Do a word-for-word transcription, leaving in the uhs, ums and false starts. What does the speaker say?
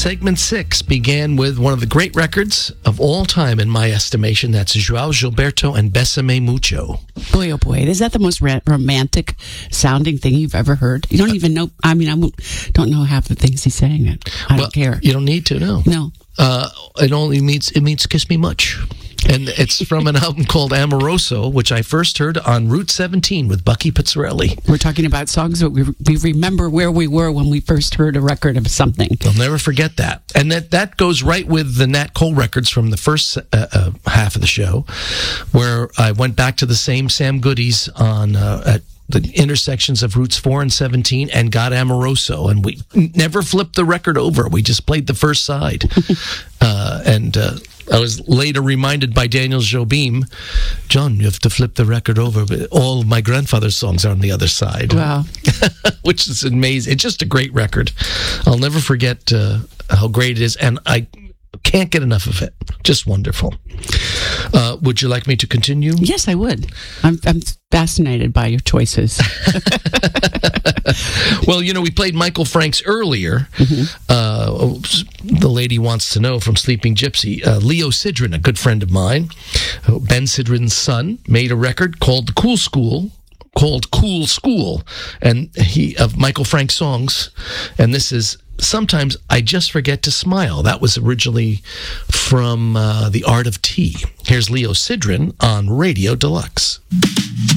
segment six began with one of the great records of all time, in my estimation. That's João Gilberto and Bésame Mucho. Boy, oh boy, is that the most ra- romantic sounding thing you've ever heard? You don't even know, I mean, I won't- don't know half the things he's saying. It. I well, don't care. You don't need to, no. No. Uh, it only means, it means Kiss Me Much. And it's from an album called Amoroso, which I first heard on Route seventeen with Bucky Pizzarelli. We're talking about songs that we, we remember where we were when we first heard a record of something. I'll never forget that. And that, that goes right with the Nat Cole records from the first uh, uh, half of the show, where I went back to the same Sam Goodies on uh, at the intersections of Routes four and seventeen and got Amoroso. And we never flipped the record over. We just played the first side. uh, and... Uh, I was later reminded by Daniel Jobim, John, you have to flip the record over. But all of my grandfather's songs are on the other side. Wow. Which is amazing. It's just a great record. I'll never forget uh, how great it is. And I can't get enough of it. Just wonderful. Uh, would you like me to continue? Yes, I would. I'm, I'm fascinated by your choices. Well, you know, we played Michael Franks earlier. Mm-hmm. Uh, the Lady Wants to Know from Sleeping Gypsy. Uh, Leo Sidran, a good friend of mine, Ben Sidran's son, made a record called The Cool School, called Cool School, and he of Michael Franks songs. And this is Sometimes I Just Forget to Smile. That was originally from uh, The Art of Tea. Here's Leo Sidran on Radio Deluxe.